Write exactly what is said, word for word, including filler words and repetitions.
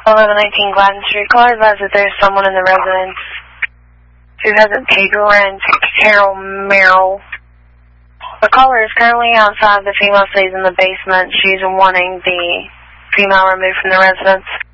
eleven nineteen Gladden Street. Call advise that there's someone in the residence who hasn't paid rent. Carol Merrill. The caller is currently outside. The female stays in the basement. She's wanting the female removed from the residence.